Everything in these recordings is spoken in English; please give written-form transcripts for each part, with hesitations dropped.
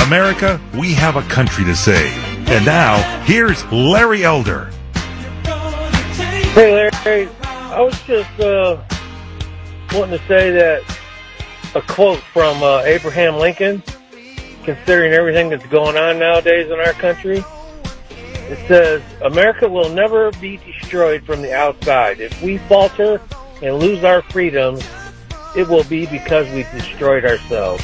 America, we have a country to save. And now, here's Larry Elder. Hey, Larry. I was just wanting to say that a quote from Abraham Lincoln, considering everything that's going on nowadays in our country. It says, America will never be destroyed from the outside. If we falter and lose our freedoms, it will be because we destroyed ourselves.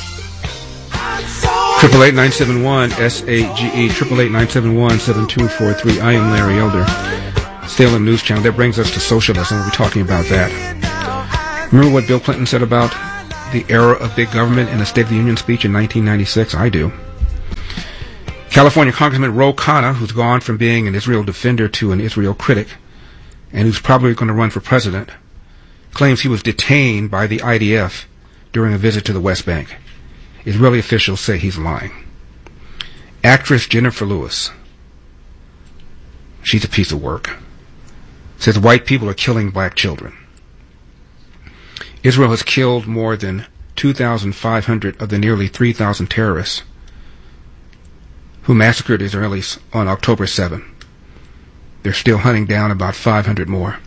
888-971-SAGE, 888-971-7243. I am Larry Elder, Salem News Channel. That brings us to socialism. We'll be talking about that. Remember what Bill Clinton said about the era of big government in the State of the Union speech in 1996? I do. California Congressman Ro Khanna, who's gone from being an Israel defender to an Israel critic, and who's probably going to run for president, claims he was detained by the IDF during a visit to the West Bank. Israeli officials say he's lying. Actress Jennifer Lewis, she's a piece of work, says white people are killing black children. Israel has killed more than 2,500 of the nearly 3,000 terrorists who massacred Israelis on October 7. They're still hunting down about 500 more.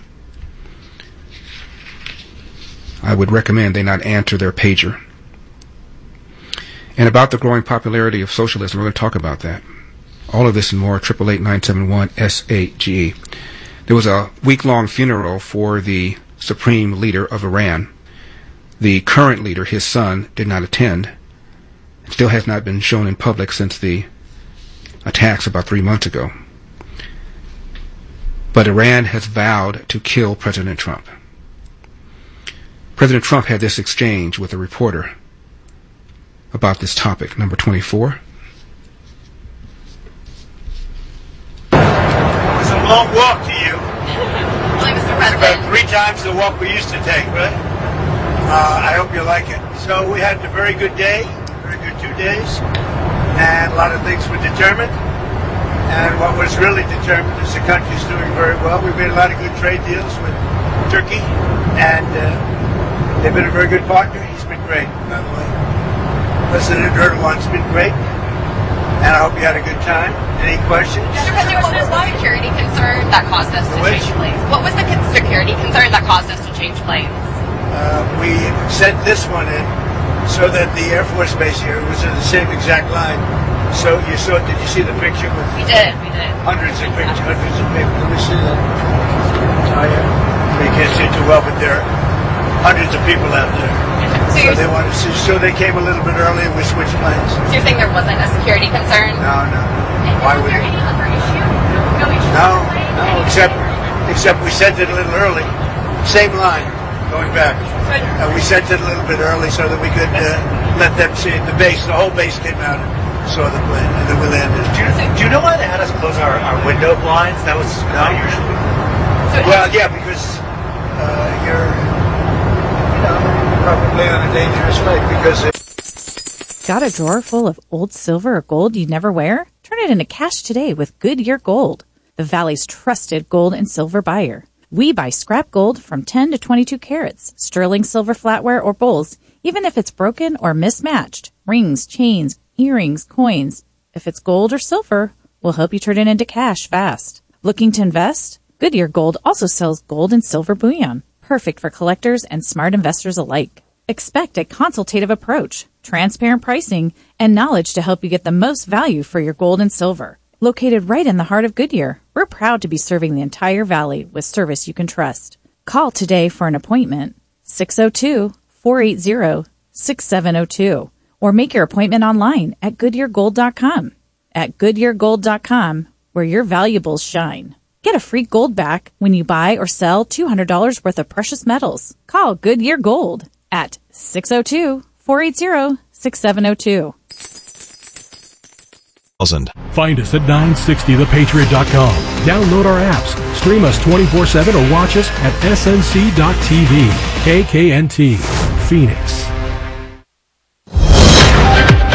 I would recommend they not answer their pager. And about the growing popularity of socialism, we're going to talk about that. All of this and more, 888-971-SAGE. There was a week-long funeral for the supreme leader of Iran. The current leader, his son, did not attend. It still has not been shown in public since the attacks about 3 months ago. But Iran has vowed to kill President Trump. President Trump had this exchange with a reporter about this topic. Number 24. It was a long walk to you. It's about 3 times the walk we used to take, right? I hope you like it. So we had a very good day, very good 2 days, and a lot of things were determined. And what was really determined is the country's doing very well. We made a lot of good trade deals with Turkey, and they've been a very good partner. He's been great, by the way. President Erdogan's been great, and I hope you had a good time. Any questions? Mr. President, what was the security concern that caused us to change planes? What was the security concern that caused us to change planes? We sent this one in so that the Air Force Base here was in the same exact line. So you saw, did you see the picture? We did. Hundreds of pictures, hundreds of people. Let me see that. Oh, yeah. You can't see it too well, but there are hundreds of people out there. So they wanted to see, so they came a little bit early and we switched planes. So you're saying there wasn't a security concern? No. And why would there any other issue? No issue? No, except we sent it a little early. Same line, going back. We sent it a little bit early so that we could let them see it. The whole base came out and saw the plane, and then we landed. Do you know why they had us close our window blinds? That was not usually. Well, yeah, because you're probably on a dangerous flight because Got a drawer full of old silver or gold you never wear? Turn it into cash today with Goodyear Gold, the Valley's trusted gold and silver buyer. We buy scrap gold from 10 to 22 carats, sterling silver flatware or bowls, even if it's broken or mismatched. Rings, chains, earrings, coins. If it's gold or silver, we'll help you turn it into cash fast. Looking to invest? Goodyear Gold also sells gold and silver bullion, perfect for collectors and smart investors alike. Expect a consultative approach, transparent pricing, and knowledge to help you get the most value for your gold and silver. Located right in the heart of Goodyear, we're proud to be serving the entire valley with service you can trust. Call today for an appointment, 602-480-6702, or make your appointment online at GoodyearGold.com. At GoodyearGold.com, where your valuables shine. Get a free gold back when you buy or sell $200 worth of precious metals. Call Goodyear Gold at 602-480-6702. Find us at 960thepatriot.com. Download our apps, stream us 24/7, or watch us at snc.tv. KKNT, Phoenix.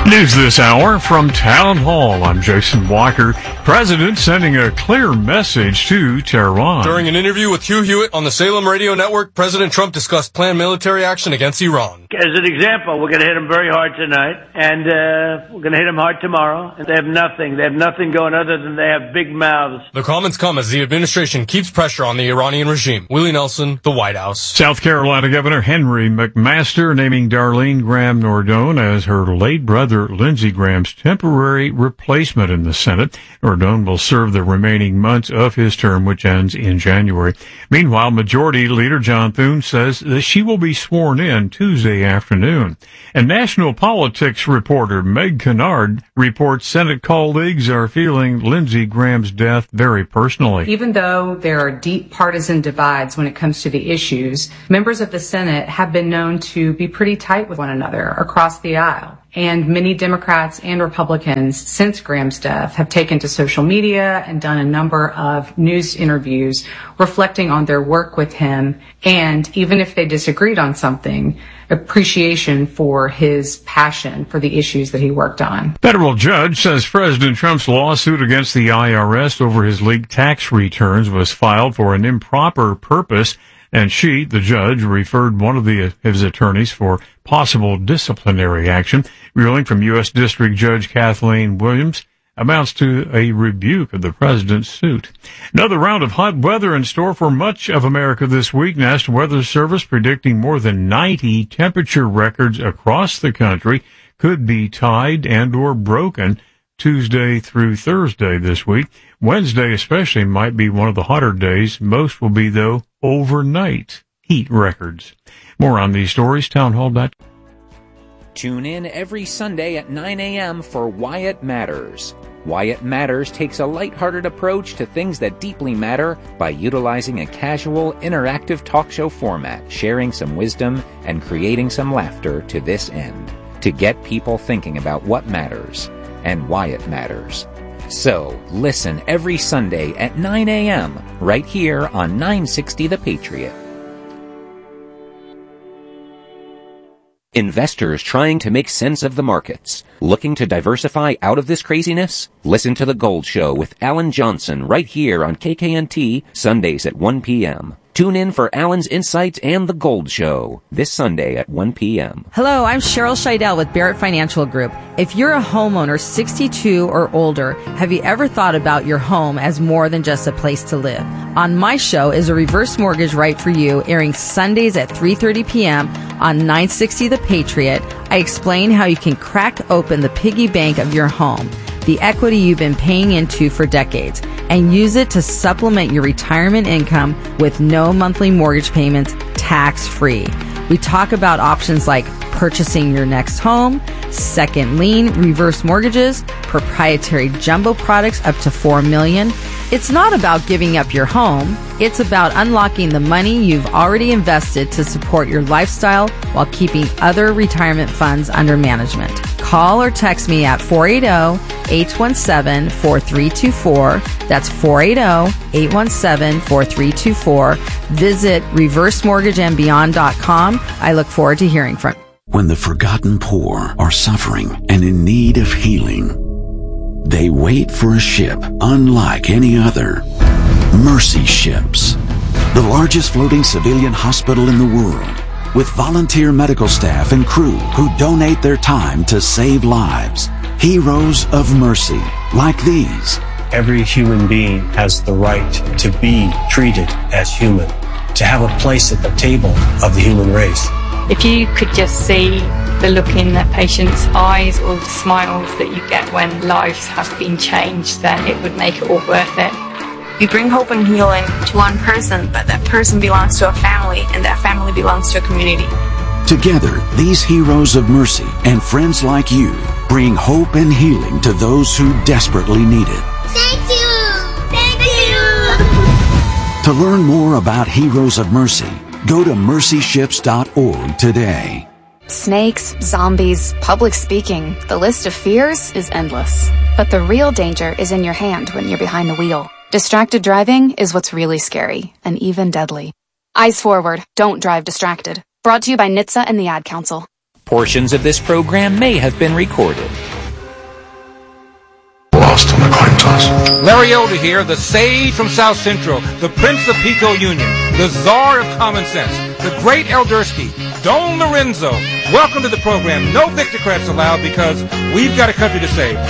News this hour from Town Hall. I'm Jason Walker. President sending a clear message to Tehran. During an interview with Hugh Hewitt on the Salem Radio Network, President Trump discussed planned military action against Iran. As an example, we're going to hit them very hard tonight, and we're going to hit them hard tomorrow. And they have nothing. They have nothing going other than they have big mouths. The comments come as the administration keeps pressure on the Iranian regime. Willie Nelson, the White House. South Carolina Governor Henry McMaster naming Darlene Graham Nardone as her late brother Lindsey Graham's temporary replacement in the Senate. Nardone will serve the remaining months of his term, which ends in January. Meanwhile, Majority Leader John Thune says that she will be sworn in Tuesday afternoon. And national politics reporter Meg Kennard reports Senate colleagues are feeling Lindsey Graham's death very personally. Even though there are deep partisan divides when it comes to the issues, members of the Senate have been known to be pretty tight with one another across the aisle. And many Democrats and Republicans since Graham's death have taken to social media and done a number of news interviews reflecting on their work with him, and even if they disagreed on something, appreciation for his passion for the issues that he worked on. Federal judge says President Trump's lawsuit against the IRS over his leaked tax returns was filed for an improper purpose, and she, the judge, referred one of his attorneys for possible disciplinary action. Ruling from U.S. District Judge Kathleen Williams amounts to a rebuke of the president's suit. Another round of hot weather in store for much of America this week. National Weather Service predicting more than 90 temperature records across the country could be tied and or broken Tuesday through Thursday this week. Wednesday especially might be one of the hotter days. Most will be, though, overnight heat records. More on these stories, townhall.com. Tune in every Sunday at 9 a.m. for Why It Matters. Why It Matters takes a lighthearted approach to things that deeply matter by utilizing a casual, interactive talk show format, sharing some wisdom and creating some laughter to this end, to get people thinking about what matters and why it matters. So, listen every Sunday at 9 a.m. right here on 960 The Patriot. Investors trying to make sense of the markets. Looking to diversify out of this craziness? Listen to The Gold Show with Alan Johnson right here on KKNT, Sundays at 1 p.m. Tune in for Alan's Insights and The Gold Show this Sunday at 1 p.m. Hello, I'm Cheryl Scheidel with Barrett Financial Group. If you're a homeowner 62 or older, have you ever thought about your home as more than just a place to live? On my show is a reverse mortgage right for you, airing Sundays at 3:30 p.m. on 960 The Patriot. I explain how you can crack open the piggy bank of your home, the equity you've been paying into for decades, and use it to supplement your retirement income with no monthly mortgage payments, tax-free. We talk about options like purchasing your next home, second lien, reverse mortgages, proprietary jumbo products up to $4 million. It's not about giving up your home. It's about unlocking the money you've already invested to support your lifestyle while keeping other retirement funds under management. Call or text me at 480-817-4324. That's 480-817-4324. Visit reversemortgageandbeyond.com. I look forward to hearing from you. When the forgotten poor are suffering and in need of healing, they wait for a ship unlike any other. Mercy Ships, the largest floating civilian hospital in the world, with volunteer medical staff and crew who donate their time to save lives. Heroes of Mercy, like these. Every human being has the right to be treated as human, to have a place at the table of the human race. If you could just see the look in that patient's eyes or the smiles that you get when lives have been changed, then it would make it all worth it. We bring hope and healing to one person, but that person belongs to a family, and that family belongs to a community. Together, these heroes of mercy and friends like you bring hope and healing to those who desperately need it. Thank you! Thank you! To learn more about Heroes of Mercy, go to mercyships.org today. Snakes, zombies, public speaking. The list of fears is endless. But the real danger is in your hand when you're behind the wheel. Distracted driving is what's really scary and even deadly. Eyes forward, don't drive distracted. Brought to you by NHTSA and the Ad Council. Portions of this program may have been recorded. Lost on the coin toss. Larry Elder here, the sage from South Central, the Prince of Pico Union, the czar of common sense, the great Eldersky, Don Lorenzo. Welcome to the program. No Victocrats allowed because we've got a country to save.